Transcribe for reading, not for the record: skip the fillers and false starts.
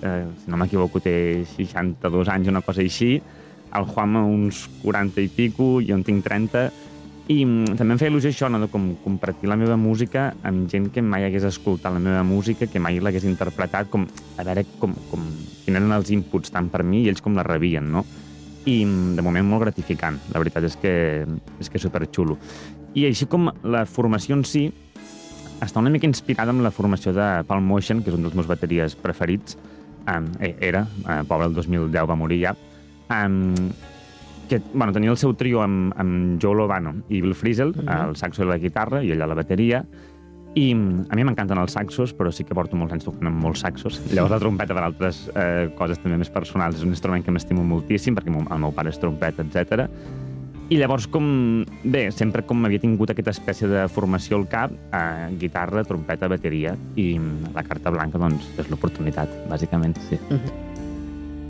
si no m'equivoco, té 62 anys, una cosa així, el Juanma uns 40 i pico, jo en tinc 30, i també em feia il·lusió això, no? De com compartir la meva música amb gent que mai hagués escoltat la meva música, que mai l'hagués interpretat, com a veure quins eren els inputs tant per mi i ells com la rebien, no? I de moment molt gratificant, la veritat és que superxulo. I així com la formació en si està una mica inspirada en la formació de Paul Motion, que és un dels meus bateries preferits, pobre, el 2010 va morir ja, que tenia el seu trio amb Joe Lovano i Bill Frisell, el saxo i la guitarra, i ell a la bateria, i a mi m'encanten els saxos, però sí que porto molts anys tocant amb molts saxos. Llavors la trompeta, per altres coses també més personals, és un instrument que m'estimo moltíssim, perquè el meu pare és trompeta, etc. I llavors, sempre havia tingut aquesta espècie de formació al cap, guitarra, trompeta, bateria, i la carta blanca, doncs, és l'oportunitat, bàsicament, sí.